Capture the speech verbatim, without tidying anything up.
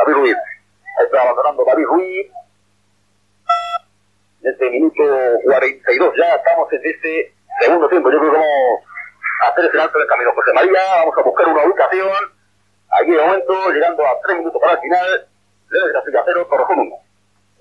David Ruiz. Ahí está abandonando David Ruiz. En este minuto cuarenta y dos, ya estamos en este segundo tiempo. Yo creo que vamos a hacer ese alto en el camino. José María, vamos a buscar una ubicación. Aquí de momento, llegando a tres minutos para el final, Leves Casilla cero, Torrejón uno.